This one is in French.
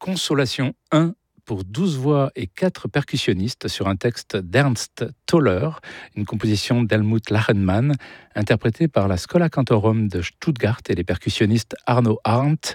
Consolation 1 pour 12 voix et 4 percussionnistes sur un texte d'Ernst Toller, une composition d'Helmut Lachenmann, interprétée par la Schola Cantorum de Stuttgart et les percussionnistes Arno Arndt,